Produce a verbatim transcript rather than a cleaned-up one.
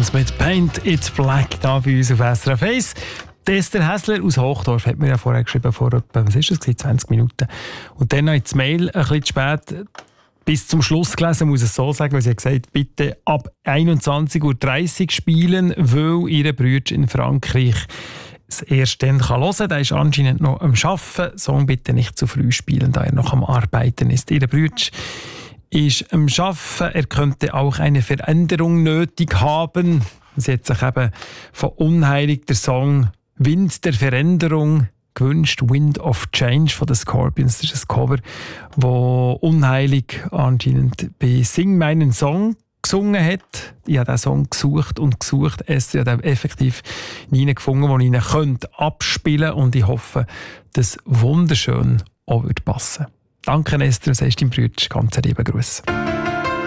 Stones mit Paint It Black da bei uns auf S R F eins. Esther Häsler aus Hochdorf hat mir ja vorher geschrieben, vor etwa, was ist das, zwanzig Minuten. Und dann noch ins Mail ein bisschen spät bis zum Schluss gelesen, muss ich es so sagen, weil sie hat gesagt, bitte ab einundzwanzig Uhr dreißig spielen, weil ihre Bruder in Frankreich es erst dann kann hören kann. Der ist anscheinend noch am Arbeiten. Song bitte nicht zu früh spielen, da er noch am Arbeiten ist. Ihre Bruder ist am Arbeiten. Er könnte auch eine Veränderung nötig haben. Sie hat sich eben von Unheilig der Song Wind der Veränderung gewünscht. Wind of Change von den Scorpions. Das ist ein Cover, wo Unheilig anscheinend bei Sing meinen Song gesungen hat. Ich habe diesen Song gesucht und gesucht. Es hat effektiv nie gefunden, den ich ihn könnte abspielen könnte. Und ich hoffe, dass wunderschön auch wird passen. Danke, Esther. Du sagst deinem Bruder ganz lieben Gruß.